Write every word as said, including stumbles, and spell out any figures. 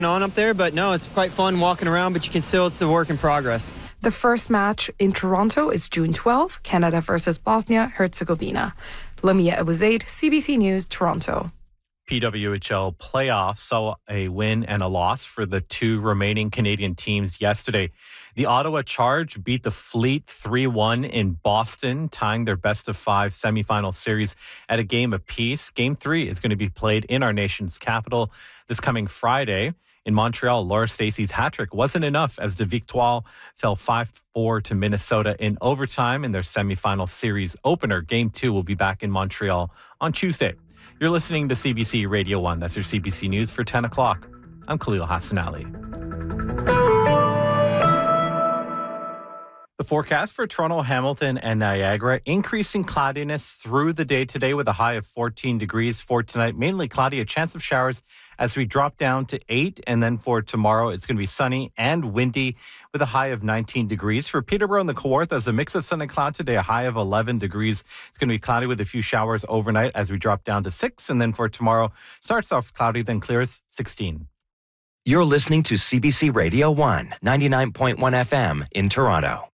on up there, but no, it's quite fun walking around, but you can still, it's a work in progress. The first match in Toronto is June twelfth, Canada versus Bosnia-Herzegovina. Lamia Abuzaid, C B C News, Toronto. P W H L playoffs saw a win and a loss for the two remaining Canadian teams yesterday. The Ottawa Charge beat the Fleet three one in Boston, tying their best-of-five semifinal series at a game apiece. Game three is going to be played in our nation's capital this coming Friday. In Montreal, Laura Stacey's hat-trick wasn't enough as the Victoire fell five four to Minnesota in overtime in their semifinal series opener. Game two will be back in Montreal on Tuesday. You're listening to C B C Radio one. That's your C B C News for ten o'clock. I'm Khalil Hassan Ali. The forecast for Toronto, Hamilton, and Niagara, increasing cloudiness through the day today with a high of fourteen degrees. For tonight, mainly cloudy, a chance of showers as we drop down to eight. And then for tomorrow, it's going to be sunny and windy with a high of nineteen degrees. For Peterborough and the Kawarthas, a mix of sun and cloud today, a high of eleven degrees. It's going to be cloudy with a few showers overnight as we drop down to six. And then for tomorrow, starts off cloudy, then clears, sixteen. You're listening to C B C Radio one, ninety-nine point one F M in Toronto.